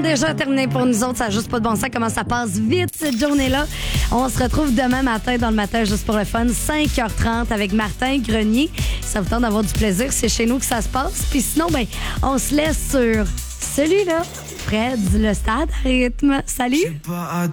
déjà terminé pour nous autres. Ça n'a juste pas de bon sens comment ça passe vite cette journée-là. On se retrouve demain matin dans le matin juste pour le fun, 5h30 avec Martin Grenier. Ça vous tente d'avoir du plaisir, c'est chez nous que ça se passe. Puis sinon, on se laisse sur celui-là, Fred, le stade à rythme. Salut!